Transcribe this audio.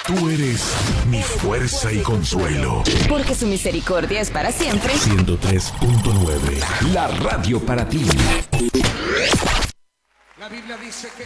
Tú eres mi fuerza y consuelo. Porque su misericordia es para siempre. 103.9. La radio para ti. La Biblia dice que